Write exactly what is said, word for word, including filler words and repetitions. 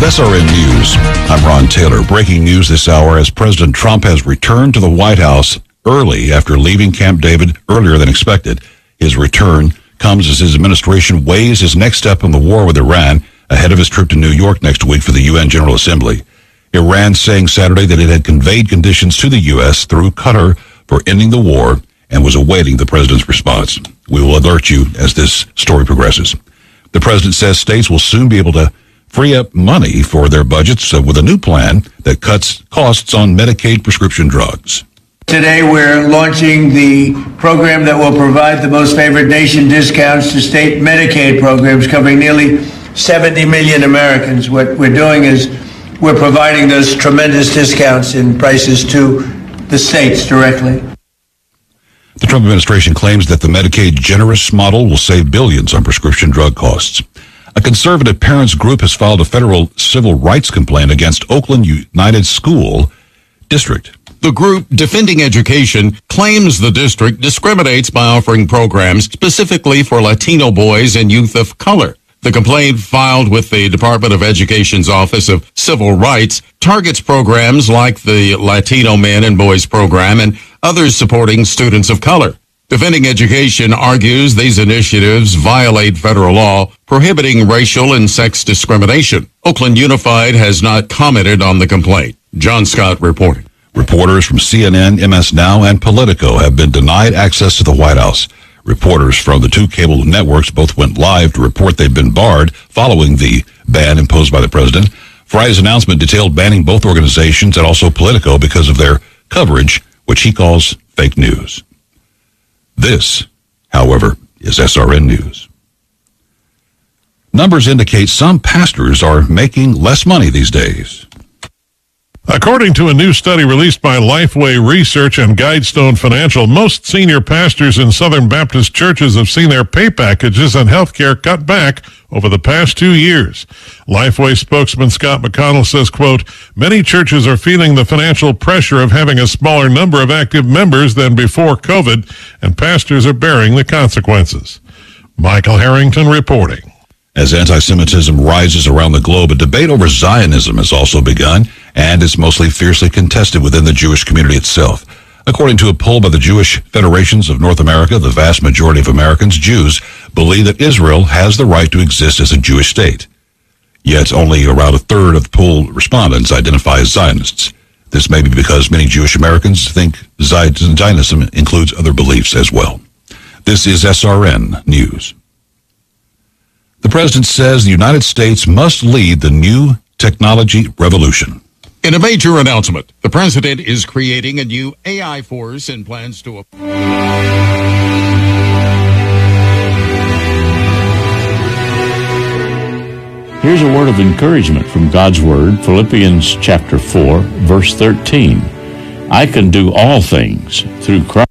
S R N News, I'm Ron Taylor. Breaking news this hour as President Trump has returned to the White House early after leaving Camp David earlier than expected. His return comes as his administration weighs his next step in the war with Iran ahead of his trip to New York next week for the U N General Assembly. Iran saying Saturday that it had conveyed conditions to the U S through Qatar for ending the war and was awaiting the president's response. We will alert you as this story progresses. The president says states will soon be able to free up money for their budgets uh, with a new plan that cuts costs on Medicaid prescription drugs. Today we're launching the program that will provide the most favored nation discounts to state Medicaid programs covering nearly seventy million Americans. What we're doing is we're providing those tremendous discounts in prices to the states directly. The Trump administration claims that the Medicaid generous model will save billions on prescription drug costs. A conservative parents group has filed a federal civil rights complaint against Oakland United School District. The group, Defending Education, claims the district discriminates by offering programs specifically for Latino boys and youth of color. The complaint filed with the Department of Education's Office of Civil Rights targets programs like the Latino Men and Boys program and others supporting students of color. Defending Education argues these initiatives violate federal law prohibiting racial and sex discrimination. Oakland Unified has not commented on the complaint. John Scott reporting. Reporters from C N N, M S Now, and Politico have been denied access to the White House. Reporters from the two cable networks both went live to report they've been barred following the ban imposed by the president. Friday's announcement detailed banning both organizations and also Politico because of their coverage, which he calls fake news. This, however, is S R N News. Numbers indicate some pastors are making less money these days. According to a new study released by Lifeway Research and Guidestone Financial, most senior pastors in Southern Baptist churches have seen their pay packages and health care cut back over the past two years. Lifeway spokesman Scott McConnell says, quote, many churches are feeling the financial pressure of having a smaller number of active members than before COVID, and pastors are bearing the consequences. Michael Harrington reporting. As anti-Semitism rises around the globe, a debate over Zionism has also begun, and is mostly fiercely contested within the Jewish community itself. According to a poll by the Jewish Federations of North America, the vast majority of Americans, Jews, believe that Israel has the right to exist as a Jewish state. Yet only around a third of the poll respondents identify as Zionists. This may be because many Jewish Americans think Zionism includes other beliefs as well. This is S R N News. The president says the United States must lead the new technology revolution. In a major announcement, the president is creating a new A I force and plans to... Here's a word of encouragement from God's Word, Philippians chapter four, verse thirteen. I can do all things through Christ